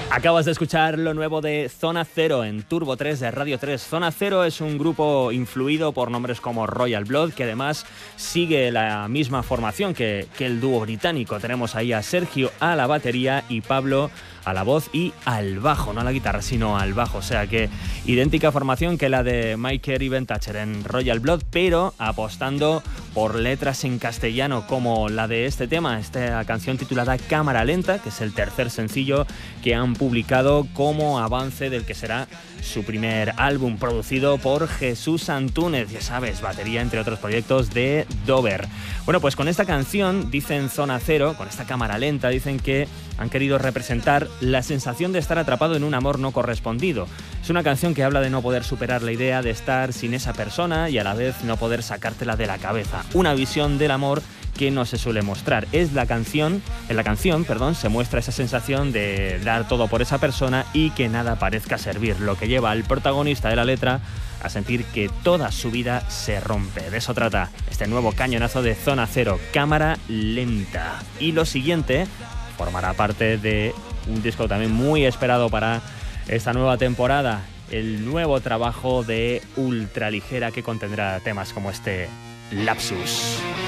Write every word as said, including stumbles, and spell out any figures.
Acabas de escuchar lo nuevo de Zona Cero en Turbo tres de Radio tres. Zona Cero es un grupo influido por nombres como Royal Blood, que además sigue la misma formación que, que el dúo británico. Tenemos ahí a Sergio a la batería y Pablo a la voz y al bajo, no a la guitarra, sino al bajo. O sea que idéntica formación que la de Michael y Ben Thatcher en Royal Blood, pero apostando por letras en castellano como la de este tema, esta canción titulada Cámara Lenta, que es el tercer sencillo que han publicado como avance del que será su primer álbum, producido por Jesús Antúnez, ya sabes, batería entre otros proyectos de Dover. Bueno, pues con esta canción, dicen Zona Cero, con esta Cámara Lenta, dicen que han querido representar la sensación de estar atrapado en un amor no correspondido. Es una canción que habla de no poder superar la idea de estar sin esa persona y a la vez no poder sacártela de la cabeza. Una visión del amor que no se suele mostrar. Es la canción, en la canción, perdón, se muestra esa sensación de dar todo por esa persona y que nada parezca servir, lo que lleva al protagonista de la letra a sentir que toda su vida se rompe. De eso trata este nuevo cañonazo de Zona Cero, Cámara Lenta. Y lo siguiente formará parte de un disco también muy esperado para esta nueva temporada, el nuevo trabajo de Ultraligera, que contendrá temas como este Lapsus.